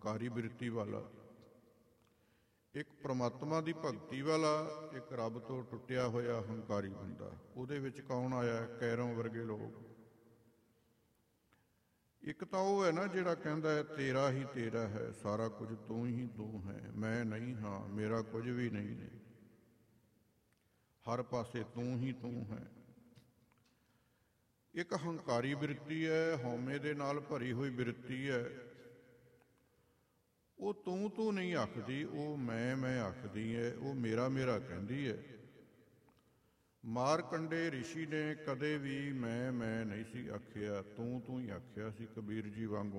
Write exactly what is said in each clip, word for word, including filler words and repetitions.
ਹੰਕਾਰੀ ਬਿਰਤੀ ਵਾਲਾ, ਇੱਕ ਪ੍ਰਮਾਤਮਾ ਦੀ ਭਗਤੀ ਵਾਲਾ, ਇੱਕ ਰੱਬ ਤੋਂ ਟੁੱਟਿਆ ਹੋਇਆ ਹੰਕਾਰੀ ਬੰਦਾ। ਉਹਦੇ ਵਿੱਚ ਕੌਣ ਆਇਆ? ਕੈਰੋਂ ਵਰਗੇ ਲੋਕ। ਇੱਕ ਤਾਂ ਉਹ ਹੈ ਨਾ ਜਿਹੜਾ ਕਹਿੰਦਾ ਹੈ ਤੇਰਾ ਹੀ ਤੇਰਾ ਹੈ, ਸਾਰਾ ਕੁਝ ਤੂੰ ਹੀ ਤੂੰ ਹੈ, ਮੈਂ ਨਹੀਂ ਹਾਂ, ਮੇਰਾ ਕੁਝ ਵੀ ਨਹੀਂ ਹੈ, ਹਰ ਪਾਸੇ ਤੂੰ ਹੀ ਤੂੰ ਹੈ। ਇੱਕ ਹੰਕਾਰੀ ਬਿਰਤੀ ਹੈ, ਹਉਮੈ ਦੇ ਨਾਲ ਭਰੀ ਹੋਈ ਬਿਰਤੀ ਹੈ। ਉਹ ਤੂੰ ਤੂੰ ਨਹੀਂ ਆਖਦੀ, ਉਹ ਮੈਂ ਮੈਂ ਆਖਦੀ ਹੈ, ਉਹ ਮੇਰਾ ਮੇਰਾ ਕਹਿੰਦੀ ਹੈ। ਮਾਰਕੰਡੇ ਰਿਸ਼ੀ ਨੇ ਕਦੇ ਵੀ ਮੈਂ ਮੈਂ ਨਹੀਂ ਸੀ ਆਖਿਆ, ਤੂੰ ਤੂੰ ਹੀ ਆਖਿਆ ਸੀ, ਕਬੀਰ ਜੀ ਵਾਂਗੂ।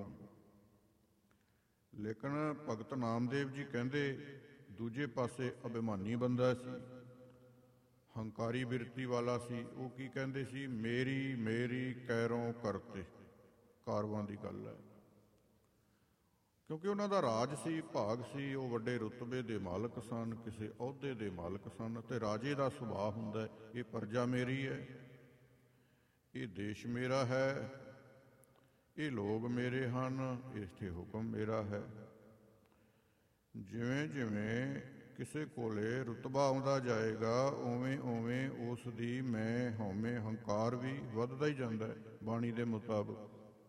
ਲੇਕਿਨ ਭਗਤ ਨਾਮਦੇਵ ਜੀ ਕਹਿੰਦੇ ਦੂਜੇ ਪਾਸੇ ਅਭਿਮਾਨੀ ਬੰਦਾ ਸੀ, ਹੰਕਾਰੀ ਬਿਰਤੀ ਵਾਲਾ ਸੀ। ਉਹ ਕੀ ਕਹਿੰਦੇ ਸੀ? ਮੇਰੀ ਮੇਰੀ ਕੈਰੋਂ ਕਰਤੇ। ਕਾਰਵਾਂ ਦੀ ਗੱਲ ਹੈ, ਕਿਉਂਕਿ ਉਹਨਾਂ ਦਾ ਰਾਜ ਸੀ, ਭਾਗ ਸੀ, ਉਹ ਵੱਡੇ ਰੁਤਬੇ ਦੇ ਮਾਲਕ ਸਨ, ਕਿਸੇ ਅਹੁਦੇ ਦੇ ਮਾਲਕ ਸਨ। ਅਤੇ ਰਾਜੇ ਦਾ ਸੁਭਾਅ ਹੁੰਦਾ ਹੈ, ਇਹ ਪ੍ਰਜਾ ਮੇਰੀ ਹੈ, ਇਹ ਦੇਸ਼ ਮੇਰਾ ਹੈ, ਇਹ ਲੋਕ ਮੇਰੇ ਹਨ, ਇੱਥੇ ਹੁਕਮ ਮੇਰਾ ਹੈ। ਜਿਵੇਂ ਜਿਵੇਂ ਕਿਸੇ ਕੋਲੇ ਰੁਤਬਾ ਆਉਂਦਾ ਜਾਏਗਾ, ਉਵੇਂ ਉਵੇਂ ਉਸ ਦੀ ਮੈਂ ਹਉਮੈ ਹੰਕਾਰ ਵੀ ਵੱਧਦਾ ਹੀ ਜਾਂਦਾ ਹੈ ਬਾਣੀ ਦੇ ਮੁਤਾਬਕ।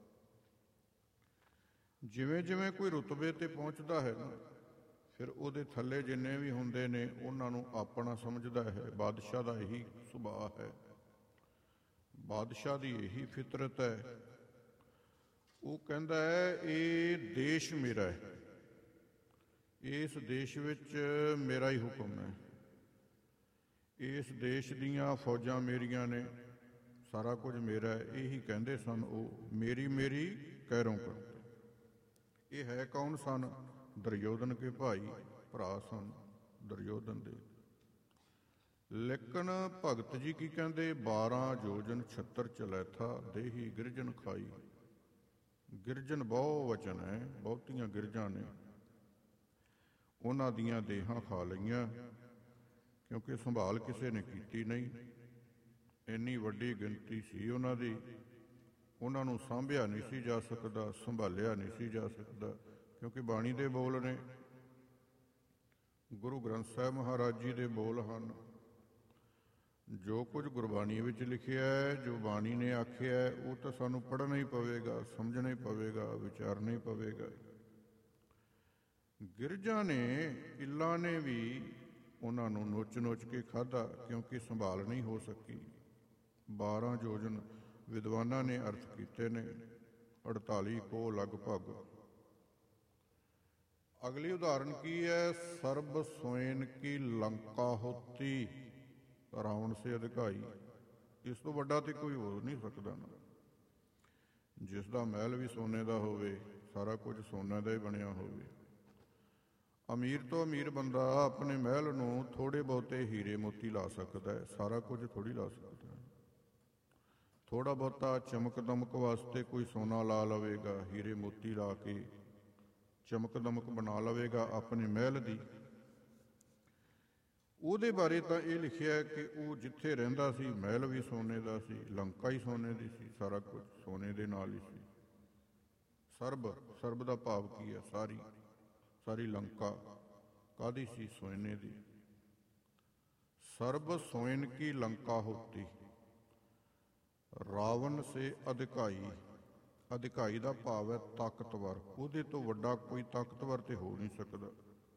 ਜਿਵੇਂ ਜਿਵੇਂ ਕੋਈ ਰੁਤਬੇ 'ਤੇ ਪਹੁੰਚਦਾ ਹੈ ਨਾ, ਫਿਰ ਉਹਦੇ ਥੱਲੇ ਜਿੰਨੇ ਵੀ ਹੁੰਦੇ ਨੇ ਉਹਨਾਂ ਨੂੰ ਆਪਣਾ ਸਮਝਦਾ ਹੈ। ਬਾਦਸ਼ਾਹ ਦਾ ਇਹੀ ਸੁਭਾਅ ਹੈ, ਬਾਦਸ਼ਾਹ ਦੀ ਇਹੀ ਫਿਤਰਤ ਹੈ। ਉਹ ਕਹਿੰਦਾ ਹੈ ਇਹ ਦੇਸ਼ ਮੇਰਾ ਹੈ, ਇਸ ਦੇਸ਼ ਵਿੱਚ ਮੇਰਾ ਹੀ ਹੁਕਮ ਹੈ, ਇਸ ਦੇਸ਼ ਦੀਆਂ ਫੌਜਾਂ ਮੇਰੀਆਂ ਨੇ, ਸਾਰਾ ਕੁਝ ਮੇਰਾ ਹੈ। ਇਹੀ ਕਹਿੰਦੇ ਸਨ ਉਹ, ਮੇਰੀ ਮੇਰੀ ਕੈਰੋਂ ਕਰਤੇ। ਇਹ ਹੈ ਕੌਣ ਸਨ? ਦੁਰਯੋਧਨ ਕੇ ਭਾਈ, ਭਰਾ ਸਨ ਦੁਰਯੋਧਨ ਦੇ। ਲੇਕਿਨ ਭਗਤ ਜੀ ਕੀ ਕਹਿੰਦੇ? ਬਾਰਾਂ ਯੋਜਨ ਛੱਤਰ ਚਲੈਥਾ, ਦੇਹੀ ਗਿਰਜਨ ਖਾਈ। ਗਿਰਜਨ ਬਹੁ ਵਚਨ ਹੈ, ਬਹੁਤੀਆਂ ਗਿਰਜਾਂ ਨੇ, ਉਹਨਾਂ ਦੀਆਂ ਦੇਹਾਂ ਖਾ ਲਈਆਂ, ਕਿਉਂਕਿ ਸੰਭਾਲ ਕਿਸੇ ਨੇ ਕੀਤੀ ਨਹੀਂ। ਇੰਨੀ ਵੱਡੀ ਗਿਣਤੀ ਸੀ ਉਹਨਾਂ ਦੀ, ਉਹਨਾਂ ਨੂੰ ਸਾਂਭਿਆ ਨਹੀਂ ਸੀ ਜਾ ਸਕਦਾ, ਸੰਭਾਲਿਆ ਨਹੀਂ ਸੀ ਜਾ ਸਕਦਾ, ਕਿਉਂਕਿ ਬਾਣੀ ਦੇ ਬੋਲ ਨੇ, ਗੁਰੂ ਗ੍ਰੰਥ ਸਾਹਿਬ ਮਹਾਰਾਜ ਜੀ ਦੇ ਬੋਲ ਹਨ। ਜੋ ਕੁਝ ਗੁਰਬਾਣੀ ਵਿੱਚ ਲਿਖਿਆ ਹੈ, ਜੋ ਬਾਣੀ ਨੇ ਆਖਿਆ ਹੈ, ਉਹ ਤਾਂ ਸਾਨੂੰ ਪੜ੍ਹਨਾ ਹੀ ਪਵੇਗਾ, ਸਮਝਣਾ ਹੀ ਪਵੇਗਾ, ਵਿਚਾਰਨਾ ਹੀ ਪਵੇਗਾ। ਗਿਰਜਾਂ ਨੇ, ਇੱਲਾਂ ਨੇ ਵੀ ਉਹਨਾਂ ਨੂੰ ਨੋਚ ਨੋਚ ਕੇ ਖਾਧਾ, ਕਿਉਂਕਿ ਸੰਭਾਲ ਨਹੀਂ ਹੋ ਸਕੀ। ਬਾਰਾਂ ਯੋਜਨ ਵਿਦਵਾਨਾਂ ਨੇ ਅਰਥ ਕੀਤੇ ਨੇ, ਅੜਤਾਲੀ ਕੋ ਲਗਭਗ। ਅਗਲੀ ਉਦਾਹਰਨ ਕੀ ਹੈ? ਸਰਬ ਸੋਇਨ ਕੀ ਲੰਕਾ ਹੋਤੀ, ਰਾਵਣ ਸੇ ਅਧਿਕਾਈ। ਇਸ ਤੋਂ ਵੱਡਾ ਤੇ ਕੋਈ ਹੋ ਨਹੀਂ ਸਕਦਾ ਨਾ। ਜਿਸ ਦਾ ਮਹਿਲ ਵੀ ਸੋਨੇ ਦਾ ਹੋਵੇ, ਸਾਰਾ ਕੁਝ ਸੋਨੇ ਦਾ ਹੀ ਬਣਿਆ ਹੋਵੇ। ਅਮੀਰ ਤੋਂ ਅਮੀਰ ਬੰਦਾ ਆਪਣੇ ਮਹਿਲ ਨੂੰ ਥੋੜ੍ਹੇ ਬਹੁਤੇ ਹੀਰੇ ਮੋਤੀ ਲਾ ਸਕਦਾ ਹੈ, ਸਾਰਾ ਕੁਝ ਥੋੜ੍ਹੀ ਲਾ ਸਕਦਾ ਹੈ। ਥੋੜ੍ਹਾ ਬਹੁਤਾ ਚਮਕ ਦਮਕ ਵਾਸਤੇ ਕੋਈ ਸੋਨਾ ਲਾ ਲਵੇਗਾ, ਹੀਰੇ ਮੋਤੀ ਲਾ ਕੇ ਚਮਕ ਦਮਕ ਬਣਾ ਲਵੇਗਾ ਆਪਣੇ ਮਹਿਲ ਦੀ। ਉਹਦੇ ਬਾਰੇ ਤਾਂ ਇਹ ਲਿਖਿਆ ਕਿ ਉਹ ਜਿੱਥੇ ਰਹਿੰਦਾ ਸੀ ਮਹਿਲ ਵੀ ਸੋਨੇ ਦਾ ਸੀ, ਲੰਕਾ ਹੀ ਸੋਨੇ ਦੀ ਸੀ, ਸਾਰਾ ਕੁਝ ਸੋਨੇ ਦੇ ਨਾਲ ਹੀ ਸੀ। ਸਰਬ, ਸਰਬ ਦਾ ਭਾਵ ਕੀ ਹੈ? ਸਾਰੀ ਸਾਰੀ ਲੰਕਾ ਕਾਹਦੀ ਸੀ? ਸੋਨੇ ਦੀ। ਸਰਬ ਸੋਇਨ ਕੀ ਲੰਕਾ ਹੋਤੀ, ਰਾਵਣ ਸੇ ਅਧਿਕਾਈ। ਅਧਿਕਾਈ ਦਾ ਭਾਵ ਹੈ ਤਾਕਤਵਰ, ਉਹਦੇ ਤੋਂ ਵੱਡਾ ਕੋਈ ਤਾਕਤਵਰ ਤੇ ਹੋ ਨਹੀਂ ਸਕਦਾ।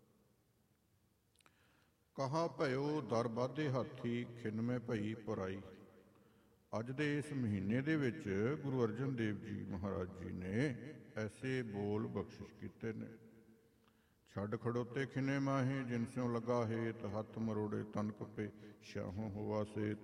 ਕਹਾ ਭਇਓ ਦਰ ਬਾਧੇ ਹਾਥੀ, ਖਿੰਨਮੈ ਭਈ ਪੁਰਾਈ। ਅੱਜ ਦੇ ਇਸ ਮਹੀਨੇ ਦੇ ਵਿੱਚ ਗੁਰੂ ਅਰਜਨ ਦੇਵ ਜੀ ਮਹਾਰਾਜ ਜੀ ਨੇ ਐਸੇ ਬੋਲ ਬਖਸ਼ਿਸ਼ ਕੀਤੇ ਨੇ। ਛੱਡ ਖੜੋਤੇ ਖਿਨੇ ਮਾਹੇ, ਜਿਨ ਸਿਉ ਲਗਾ ਹੇਤ, ਹੱਥ ਮਰੋੜੇ ਤਨ ਕਪੇ, ਸ਼ਾਹੋਂ ਹੋਵਾ ਸੇਤ।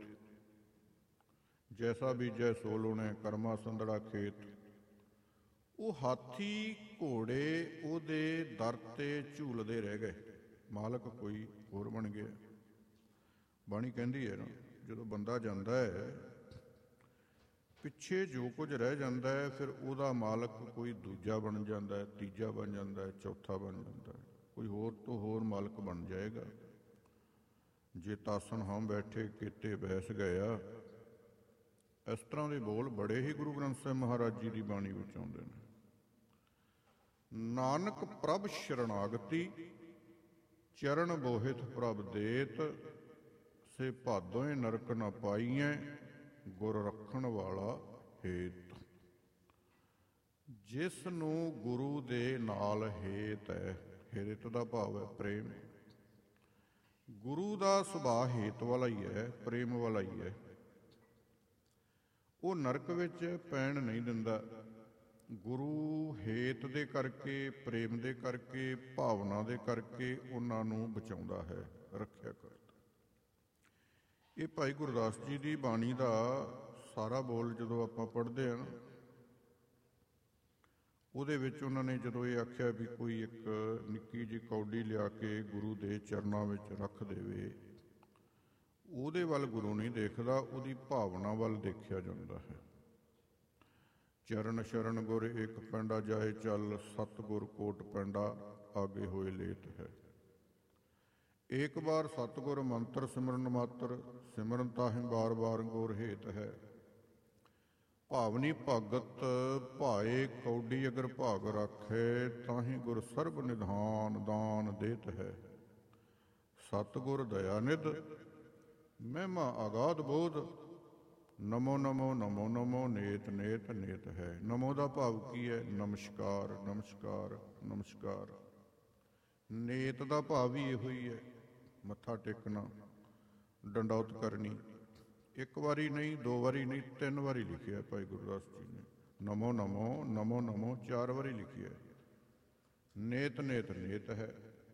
ਜੈਸਾ ਬੀਜੈ ਸੋ ਲੂਣੈ, ਕਰਮਾ ਸੰਦੜਾ ਖੇਤ। ਉਹ ਹਾਥੀ ਘੋੜੇ ਉਹਦੇ ਦਰ 'ਤੇ ਝੂਲਦੇ ਰਹਿ ਗਏ, ਮਾਲਕ ਕੋਈ ਹੋਰ ਬਣ ਗਿਆ। ਬਾਣੀ ਕਹਿੰਦੀ ਹੈ ਨਾ, ਜਦੋਂ ਬੰਦਾ ਜਾਂਦਾ ਹੈ ਪਿੱਛੇ ਜੋ ਕੁਝ ਰਹਿ ਜਾਂਦਾ ਹੈ, ਫਿਰ ਉਹਦਾ ਮਾਲਕ ਕੋਈ ਦੂਜਾ ਬਣ ਜਾਂਦਾ ਹੈ, ਤੀਜਾ ਬਣ ਜਾਂਦਾ ਹੈ, ਚੌਥਾ ਬਣ ਜਾਂਦਾ ਹੈ, ਕੋਈ ਹੋਰ ਤੋਂ ਹੋਰ ਮਾਲਕ ਬਣ ਜਾਏਗਾ। ਜੇ ਤਾਸਨ ਹਮ ਬੈਠੇ ਕੀਤੇ ਬੈਸ ਗਿਆ, ਇਸ ਤਰ੍ਹਾਂ ਦੇ ਬੋਲ ਬੜੇ ਹੀ ਗੁਰੂ ਗ੍ਰੰਥ ਸਾਹਿਬ ਮਹਾਰਾਜ ਜੀ ਦੀ ਬਾਣੀ ਵਿੱਚ ਆਉਂਦੇ ਨੇ। ਨਾਨਕ ਪ੍ਰਭ ਸ਼ਰਨਾਗਤੀ, ਚਰਨ ਬੋਹਿਤ ਪ੍ਰਭ ਦੇਤ, ਸੇ ਭਾਦੋਏ ਨਰਕ ਨ ਪਾਈਐ, ਗੁਰ ਰੱਖਣ ਵਾਲਾ ਹੇਤ। ਜਿਸ ਨੂੰ ਗੁਰੂ ਦੇ ਨਾਲ ਹੇਤ ਹੈ, ਹੇਤ ਦਾ ਭਾਵ ਹੈ ਪ੍ਰੇਮ। ਗੁਰੂ ਦਾ ਸੁਭਾਅ ਹੇਤ ਵਾਲਾ ਹੀ ਹੈ, ਪ੍ਰੇਮ ਵਾਲਾ ਹੀ ਹੈ। ਉਹ ਨਰਕ ਵਿੱਚ ਪੈਣ ਨਹੀਂ ਦਿੰਦਾ। ਗੁਰੂ ਹੇਤ ਦੇ ਕਰਕੇ, ਪ੍ਰੇਮ ਦੇ ਕਰਕੇ, ਭਾਵਨਾ ਦੇ ਕਰਕੇ ਉਹਨਾਂ ਨੂੰ ਬਚਾਉਂਦਾ ਹੈ, ਰੱਖਿਆ ਕਰਦਾ। ਇਹ ਭਾਈ ਗੁਰਦਾਸ ਜੀ ਦੀ ਬਾਣੀ ਦਾ ਸਾਰਾ ਬੋਲ ਜਦੋਂ ਆਪਾਂ ਪੜ੍ਹਦੇ ਹਾਂ, ਉਹਦੇ ਵਿੱਚ ਉਹਨਾਂ ਨੇ ਜਦੋਂ ਇਹ ਆਖਿਆ ਵੀ ਕੋਈ ਇੱਕ ਨਿੱਕੀ ਜਿਹੀ ਕੌਡੀ ਲਿਆ ਕੇ ਗੁਰੂ ਦੇ ਚਰਨਾਂ ਵਿੱਚ ਰੱਖ ਦੇਵੇ, ਉਹਦੇ ਵੱਲ ਗੁਰੂ ਨਹੀਂ ਦੇਖਦਾ, ਉਹਦੀ ਭਾਵਨਾ ਵੱਲ ਦੇਖਿਆ ਜਾਂਦਾ ਹੈ। ਚਰਨ ਸ਼ਰਨ ਗੁਰ ਇੱਕ ਪੈਂਡਾ ਜਾਏ ਚੱਲ, ਸਤਿਗੁਰ ਕੋਟ ਪੈਂਡਾ ਆਗੇ ਹੋਏ ਲੇਤ ਹੈ। ਇੱਕ ਵਾਰ ਸਤਿਗੁਰ ਮੰਤਰ ਸਿਮਰਨ ਮਾਤਰ, ਸਿਮਰਨ ਤਾਹਿ ਬਾਰ ਬਾਰ ਗੁਰ ਹੇਤ ਹੈ। ਭਾਵਨੀ ਭਗਤ ਭਾਏ ਕੌਡੀ ਅਗਰ ਭਾਗ ਰੱਖੇ, ਤਾਹੀ ਗੁਰ ਸਰਬ ਨਿਧਾਨ ਦਾਨ ਦੇਤ ਹੈ। ਸਤਿਗੁਰ ਦਇਆ ਨਿਧ, ਮਹਿਮਾ ਆਗਾਧ ਬੋਧ, ਨਮੋ ਨਮੋ ਨਮੋ ਨਮੋ ਨੇਤ ਨੇਤ ਨੇਤ ਹੈ। ਨਮੋ ਦਾ ਭਾਵ ਕੀ ਹੈ? ਨਮਸਕਾਰ ਨਮਸਕਾਰ ਨਮਸਕਾਰ। ਨੇਤ ਦਾ ਭਾਵ ਵੀ ਇਹੋ ਹੀ ਹੈ, ਮੱਥਾ ਟੇਕਣਾ, ਡੰਡੌਤ ਕਰਨੀ। ਇੱਕ ਵਾਰੀ ਨਹੀਂ, ਦੋ ਵਾਰੀ ਨਹੀਂ, ਤਿੰਨ ਵਾਰੀ ਲਿਖਿਆ ਭਾਈ ਗੁਰਦਾਸ ਜੀ ਨੇ। ਨਮੋ ਨਮੋ ਨਮੋ ਨਮੋ ਚਾਰ ਵਾਰੀ ਲਿਖਿਆ। ਨੇਤ ਨੇਤ ਨੇਤ ਹੈ।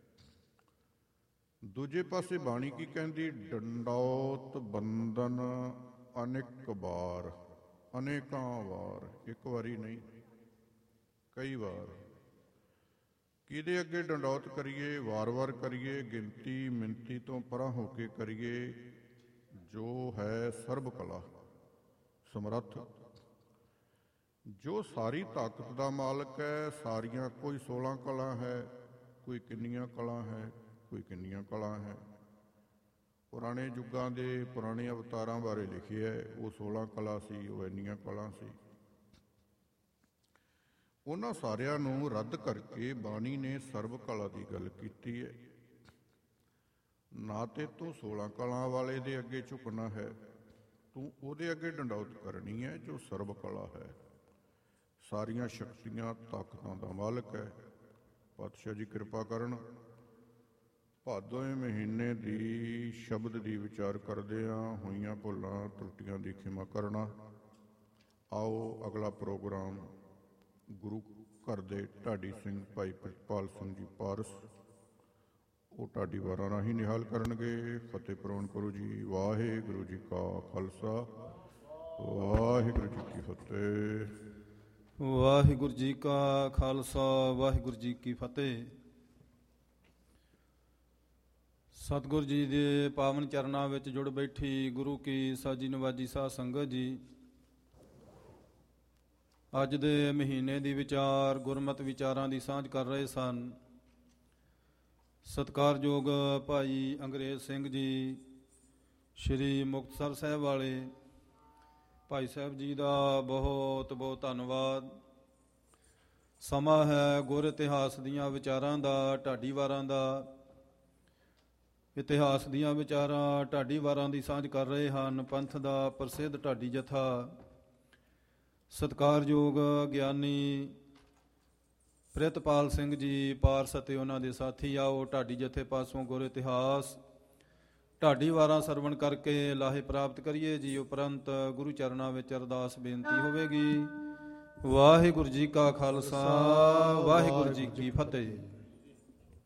ਦੂਜੇ ਪਾਸੇ ਬਾਣੀ ਕੀ ਕਹਿੰਦੀ? ਡੰਡੌਤ ਬੰਦਨ ਅਨੇਕ ਵਾਰ, ਅਨੇਕਾਂ ਵਾਰ। ਇੱਕ ਵਾਰੀ ਨਹੀਂ, ਕਈ ਵਾਰ। ਕਿਹਦੇ ਅੱਗੇ ਡੰਡੌਤ ਕਰੀਏ? ਵਾਰ-ਵਾਰ ਕਰੀਏ, ਗਿਣਤੀ ਮਿਣਤੀ ਤੋਂ ਪਰਾਂ ਹੋ ਕੇ ਕਰੀਏ। ਜੋ ਹੈ ਸਰਬ ਕਲਾ ਸਮਰੱਥ, ਜੋ ਸਾਰੀ ਤਾਕਤ ਦਾ ਮਾਲਕ ਹੈ। ਸਾਰੀਆਂ, ਕੋਈ ਸੋਲਾਂ ਕਲਾ ਹੈ, ਕੋਈ ਕਿੰਨੀਆਂ ਕਲਾ ਹੈ, ਕੋਈ ਕਿੰਨੀਆਂ ਕਲਾ ਹੈ। ਪੁਰਾਣੇ ਯੁੱਗਾਂ ਦੇ ਪੁਰਾਣੇ ਅਵਤਾਰਾਂ ਬਾਰੇ ਲਿਖਿਆ, ਉਹ ਸੋਲਾਂ ਕਲਾ ਸੀ, ਉਹ ਇੰਨੀਆਂ ਕਲਾ ਸੀ। ਉਹਨਾਂ ਸਾਰਿਆਂ ਨੂੰ ਰੱਦ ਕਰਕੇ ਬਾਣੀ ਨੇ ਸਰਬ ਕਲਾ ਦੀ ਗੱਲ ਕੀਤੀ ਹੈ। ਨਾ ਤੇ ਤੂੰ ਸੋਲਾਂ ਕਲਾ ਵਾਲੇ ਦੇ ਅੱਗੇ ਝੁਕਣਾ ਹੈ, ਤੂੰ ਉਹਦੇ ਅੱਗੇ ਡੰਡੌਤ ਕਰਨੀ ਹੈ ਜੋ ਸਰਬ ਕਲਾ ਹੈ, ਸਾਰੀਆਂ ਸ਼ਕਤੀਆਂ ਤਾਕਤਾਂ ਦਾ ਮਾਲਕ ਹੈ। ਪਾਤਸ਼ਾਹ ਜੀ ਕਿਰਪਾ ਕਰਨ। ਭਾਦੋਏ ਮਹੀਨੇ ਦੀ ਸ਼ਬਦ ਦੀ ਵਿਚਾਰ ਕਰਦੇ ਹਾਂ, ਹੋਈਆਂ ਭੁੱਲਾਂ ਤਰੁੱਟੀਆਂ ਦੀ ਖਿਮਾ ਕਰਨਾ। ਆਓ ਅਗਲਾ ਪ੍ਰੋਗਰਾਮ ਗੁਰੂ ਘਰ ਦੇ ਢਾਡੀ ਸਿੰਘ ਭਾਈ ਪ੍ਰਿਤਪਾਲ ਸਿੰਘ ਜੀ ਪਾਰਸ, ਉਹ ਢਾਡੀ ਵਾਰਾਂ ਰਾਹੀਂ ਨਿਹਾਲ ਕਰਨਗੇ। ਫਤਿਹ ਪ੍ਰਵਾਨ ਕਰੋ ਜੀ। ਵਾਹਿਗੁਰੂ ਜੀ ਕਾ ਖਾਲਸਾ, ਵਾਹਿਗੁਰੂ ਜੀ ਕੀ ਫਤਿਹ। ਵਾਹਿਗੁਰੂ ਜੀ ਕਾ ਖਾਲਸਾ, ਵਾਹਿਗੁਰੂ ਜੀ ਕੀ ਫਤਿਹ। ਸਤਿਗੁਰੂ ਜੀ ਦੇ ਪਾਵਨ ਚਰਨਾਂ ਵਿੱਚ ਜੁੜ ਬੈਠੀ ਗੁਰੂ ਕੀ ਸਾਜੀ ਨਵਾਜੀ ਸਾਧ ਸੰਗਤ ਜੀ, ਅੱਜ ਦੇ ਮਹੀਨੇ ਦੀ ਵਿਚਾਰ, ਗੁਰਮਤਿ ਵਿਚਾਰਾਂ ਦੀ ਸਾਂਝ ਕਰ ਰਹੇ ਸਨ। ਸਤਿਕਾਰਯੋਗ ਭਾਈ ਅੰਗਰੇਜ਼ ਸਿੰਘ ਜੀ, ਸ਼੍ਰੀ ਮੁਕਤਸਰ ਸਾਹਿਬ ਵਾਲੇ ਭਾਈ ਸਾਹਿਬ ਜੀ ਦਾ ਬਹੁਤ ਬਹੁਤ ਧੰਨਵਾਦ। ਸਮਾਂ ਹੈ ਗੁਰ ਇਤਿਹਾਸ ਦੀਆਂ ਵਿਚਾਰਾਂ ਦਾ, ਢਾਡੀ ਵਾਰਾਂ ਦਾ। ਇਤਿਹਾਸ ਦੀਆਂ ਵਿਚਾਰਾਂ, ਢਾਡੀ ਵਾਰਾਂ ਦੀ ਸਾਂਝ ਕਰ ਰਹੇ ਹਨ ਪੰਥ ਦਾ ਪ੍ਰਸਿੱਧ ਢਾਡੀ ਜਥਾ। ਸਤਿਕਾਰਯੋਗ ਗਿਆਨੀ ਪ੍ਰਿਤਪਾਲ ਸਿੰਘ ਜੀ ਪਾਰਸ ਅਤੇ ਉਹਨਾਂ ਦੇ ਸਾਥੀ, ਆਓ ਢਾਡੀ ਜਥੇ ਪਾਸੋਂ ਗੁਰ ਇਤਿਹਾਸ ਢਾਡੀ ਵਾਰਾਂ ਸਰਵਣ ਕਰਕੇ ਲਾਹੇ ਪ੍ਰਾਪਤ ਕਰੀਏ ਜੀ। ਉਪਰੰਤ ਗੁਰੂ ਚਰਨਾਂ ਵਿੱਚ ਅਰਦਾਸ ਬੇਨਤੀ ਹੋਵੇਗੀ। ਵਾਹਿਗੁਰੂ ਜੀ ਕਾ ਖਾਲਸਾ, ਵਾਹਿਗੁਰੂ ਜੀ ਕੀ ਫਤਿਹ।